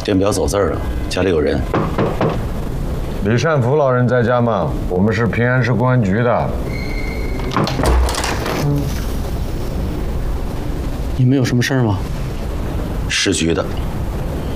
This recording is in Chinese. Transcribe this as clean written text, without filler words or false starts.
电表走字了，家里有人。 李善福老人在家吗？我们是平安市公安局的。 你们有什么事儿吗？ 市局的，